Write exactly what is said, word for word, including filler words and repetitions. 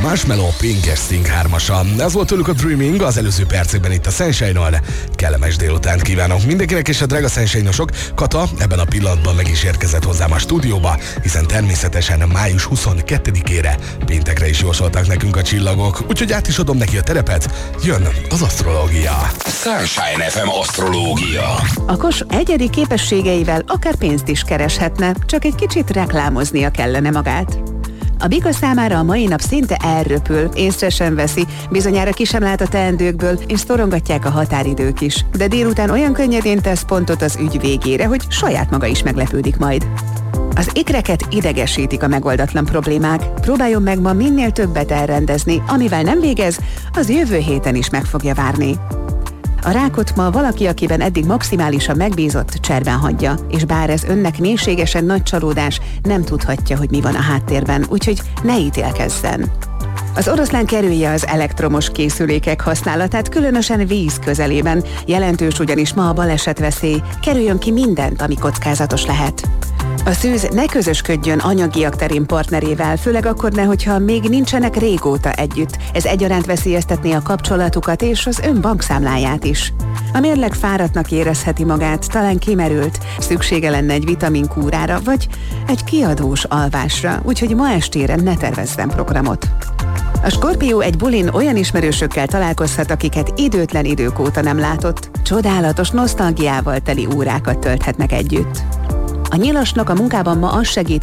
Marshmello, Pink és Sting hármasa. Ez volt tőlük a Dreaming, az előző percekben itt a Sunshine-on. Kellemes délutánt kívánok mindenkinek, és a drága Sunshine-osok, Kata ebben a pillanatban meg is érkezett hozzám a stúdióba, hiszen természetesen május huszonkettedikére, péntekre is jósoltak nekünk a csillagok, úgyhogy át is adom neki a terepet, jön az asztrológia. Sunshine ef em asztrológia. Akos egyedi képességeivel akár pénzt is kereshetne, csak egy kicsit reklámoznia kellene magát. A bika számára a mai nap szinte elröpül, észre sem veszi, bizonyára ki sem lát a teendőkből, és szorongatják a határidők is. De délután olyan könnyedén tesz pontot az ügy végére, hogy saját maga is meglepődik majd. Az ikreket idegesítik a megoldatlan problémák. Próbáljon meg ma minél többet elrendezni, amivel nem végez, az jövő héten is meg fogja várni. A rákot ma valaki, akiben eddig maximálisan megbízott, cserben hagyja, és bár ez önnek mélységesen nagy csalódás, nem tudhatja, hogy mi van a háttérben, úgyhogy ne ítélkezzen. Az oroszlán kerülje az elektromos készülékek használatát, különösen víz közelében. Jelentős ugyanis ma a balesetveszély, kerüljön ki mindent, ami kockázatos lehet. A szűz ne közösködjön anyagiak terén partnerével, főleg akkor ne, hogyha még nincsenek régóta együtt. Ez egyaránt veszélyeztetné a kapcsolatukat és az ön bankszámláját is. A mérleg fáradtnak érezheti magát, talán kimerült, szüksége lenne egy vitaminkúrára, vagy egy kiadós alvásra, úgyhogy ma estére ne tervezzen programot. A Skorpió egy bulin olyan ismerősökkel találkozhat, akiket időtlen idők óta nem látott. Csodálatos nosztalgiával teli órákat tölthetnek együtt. A nyilasnak a munkában ma az segít,